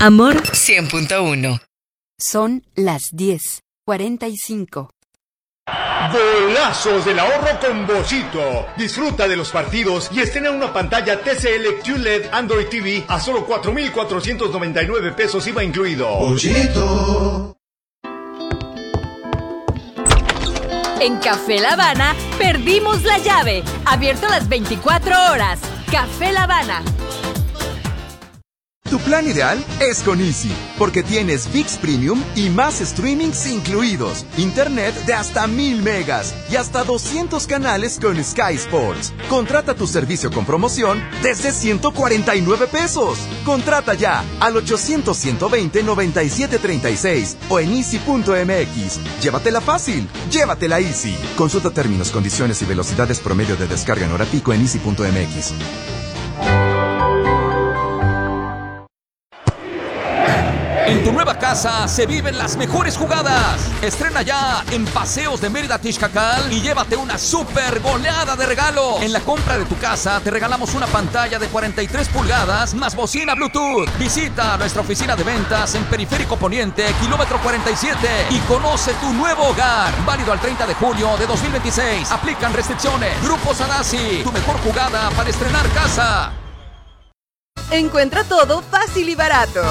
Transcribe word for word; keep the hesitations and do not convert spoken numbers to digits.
Amor cien punto uno. Son las diez cuarenta y cinco. Golazos del ahorro con Bollito. Disfruta de los partidos y estrena una pantalla T C L Q L E D Android T V a solo cuatro mil cuatrocientos noventa y nueve pesos I V A incluido. Bollito. En Café La Habana perdimos la llave. Abierto las veinticuatro horas. Café La Habana. Tu plan ideal es con Easy, porque tienes ViX Premium y más streamings incluidos, internet de hasta mil megas y hasta doscientos canales con Sky Sports. Contrata tu servicio con promoción desde ciento cuarenta y nueve pesos. Contrata ya al ochocientos, ciento veinte, noventa y siete treinta y seis o en easy punto m x. Llévatela fácil, llévatela Easy. Consulta términos, condiciones y velocidades promedio de descarga en hora pico en easy punto m x. En tu nueva casa se viven las mejores jugadas. Estrena ya en Paseos de Mérida Tixcacal y llévate una super goleada de regalo. En la compra de tu casa te regalamos una pantalla de cuarenta y tres pulgadas más bocina Bluetooth. Visita nuestra oficina de ventas en Periférico Poniente, kilómetro cuarenta y siete y conoce tu nuevo hogar. Válido al treinta de junio de dos mil veintiséis. Aplican restricciones. Grupo Sadasi, tu mejor jugada para estrenar casa. Encuentra todo fácil y barato.